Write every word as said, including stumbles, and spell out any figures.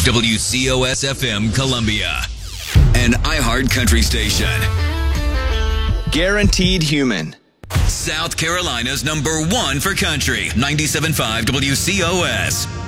W C O S F M Columbia, an iHeart country station. Guaranteed Human. South Carolina's number one for country, ninety-seven point five W C O S.